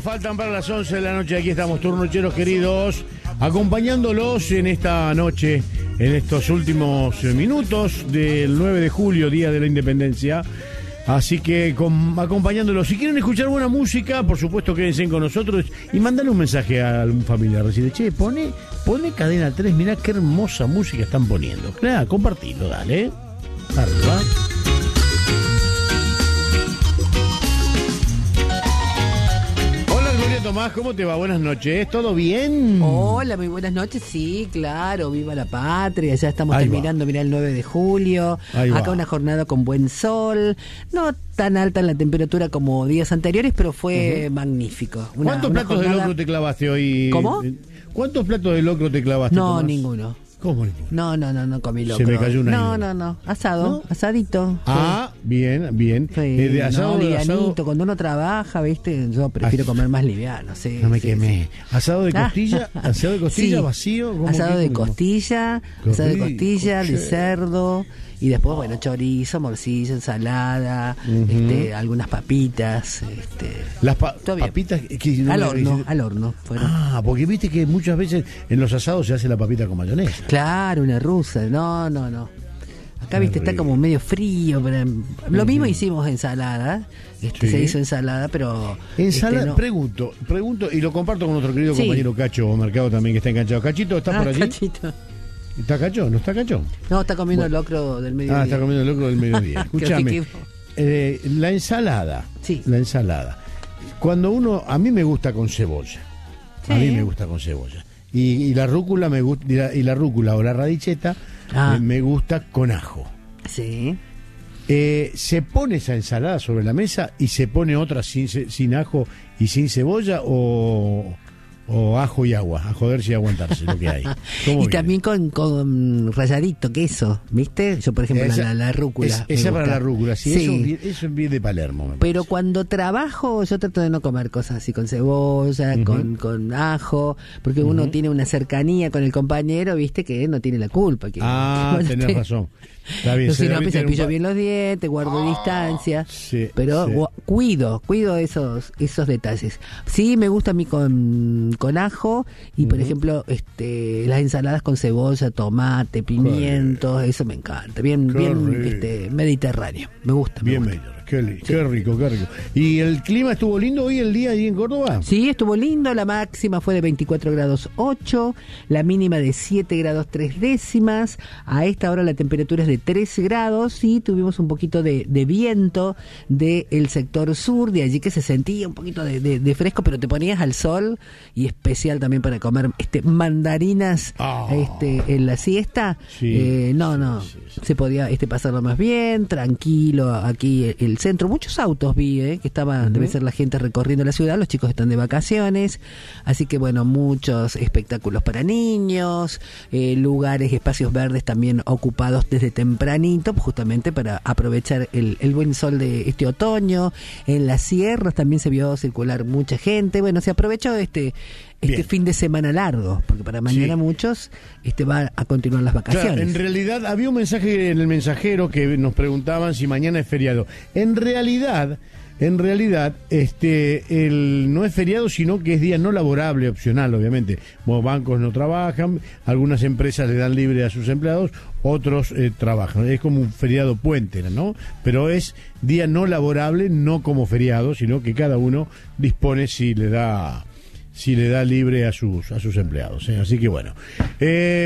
faltan para las 11 de la noche. Aquí estamos, turnocheros queridos, acompañándolos en esta noche, en estos últimos minutos del 9 de julio, Día de la Independencia. Así que acompañándolos. Si quieren escuchar buena música, por supuesto, quédense con nosotros y mandale un mensaje a algún familiar. Decirle, che, pone Cadena 3, mirá qué hermosa música están poniendo. Claro, compartilo, dale. Arriba. Tomás, ¿cómo te va? Buenas noches, ¿todo bien? Hola, muy buenas noches, sí, claro, viva la patria, ya estamos terminando, mirá, el 9 de julio, acá una jornada con buen sol, no tan alta en la temperatura como días anteriores, pero fue magnífico. ¿Cuántos platos de locro te clavaste hoy? ¿Cómo? ¿Cuántos platos de locro te clavaste, No, Tomás? ninguno. ¿Cómo? No comí locro. Se me cayó una idea. No, asado, ¿no? Asadito. Ah, sí. Bien. Sí, de asado, livianito, asado... cuando uno trabaja, ¿viste? Yo prefiero comer más liviano, sí. No me quemé. ¿Asado de costilla? ¿Asado de costilla sí. vacío? Asado de costilla, de cerdo. Y después, bueno, chorizo, morcilla, ensalada, algunas papitas. Las papitas... Al horno. Fueron. Ah, porque viste que muchas veces en los asados se hace la papita con mayonesa. No. una rusa. No. Acá, viste, está como medio frío. Pero lo mismo hicimos ensalada. Sí. Se hizo ensalada, pero... Ensalada, no. Pregunto, y lo comparto con nuestro querido compañero Cacho Mercado también, que está enganchado. Cachito, ¿estás por allí? Cachito. ¿Está Cacho? ¿No está Cacho? No, está comiendo el locro del mediodía. Está comiendo el locro del mediodía. Escúchame, la ensalada. Sí. La ensalada. Cuando a mí me gusta con cebolla. Sí. A mí me gusta con cebolla. Y la rúcula me gusta, y la rúcula o la radicheta me gusta con ajo. Sí. ¿Se pone esa ensalada sobre la mesa y se pone otra sin ajo y sin cebolla o ajo y agua, a joderse y aguantarse lo que hay? Y viene? También con ralladito, queso, ¿viste? Yo, por ejemplo, la rúcula. Esa para la rúcula, sí. Sí. Eso es bien de Palermo. Pero cuando trabajo, yo trato de no comer cosas así con cebolla, con ajo, porque uno tiene una cercanía con el compañero, ¿viste? Que no tiene la culpa. Tenés razón. Está bien, si no, me cepillo bien los dientes, guardo distancia, pero cuido esos detalles. Sí, me gusta a mí con ajo y, por ejemplo, las ensaladas con cebolla, tomate, pimientos, eso me encanta. Bien mediterráneo. Me gusta. Qué rico. ¿Y el clima estuvo lindo hoy, el día ahí en Córdoba? Sí, estuvo lindo. La máxima fue de 24 grados 8, la mínima de 7 grados 3 décimas. A esta hora la temperatura es de 13 grados y tuvimos un poquito de viento del sector sur, de allí que se sentía un poquito de fresco, pero te ponías al sol, y especial también para comer mandarinas en la siesta. Sí, se podía pasarlo más bien, tranquilo. Aquí el centro, muchos autos vi, que estaban, debe ser la gente recorriendo la ciudad, los chicos están de vacaciones, así que bueno, muchos espectáculos para niños, lugares, espacios verdes también ocupados desde tempranito, justamente para aprovechar el buen sol de este otoño. En las sierras también se vio circular mucha gente, bueno, se aprovechó este fin de semana largo, porque para mañana muchos van a continuar las vacaciones. Claro, en realidad había un mensaje en el mensajero que nos preguntaban si mañana es feriado. En realidad, no es feriado, sino que es día no laborable, opcional, obviamente. Bancos no trabajan, algunas empresas le dan libre a sus empleados, otros trabajan. Es como un feriado puente, ¿no? Pero es día no laborable, no como feriado, sino que cada uno dispone si le da libre a sus empleados. Así que bueno.